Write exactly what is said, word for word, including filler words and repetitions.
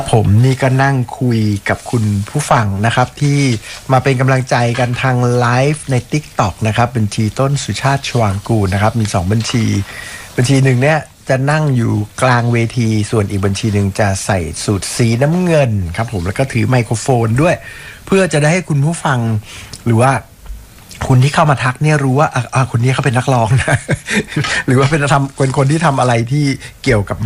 ผมนี่ก็นั่งคุยกับคุณผู้ฟังนะครับที่มาเป็นกำลังใจกันทางไลฟ์ใน TikTok นะครับบัญชีต้นสุชาติชวางกูลนะครับมีสองบัญชีบัญชีหนึ่งเนี่ยจะนั่งอยู่กลางเวทีส่วนอีกบัญชีหนึ่งจะใส่สูทสีน้ำเงินครับผมแล้วก็ถือไมโครโฟนด้วยเพื่อจะได้ให้คุณผู้ฟังหรือว่าคุณที่เข้ามาทักเนี่ยรู้ว่าอ่ะคนนี้เขาเป็นนักร้องนะ หรือว่าเป็นทำเป็นคนที่ทำอะไรที่เกี่ยวกับ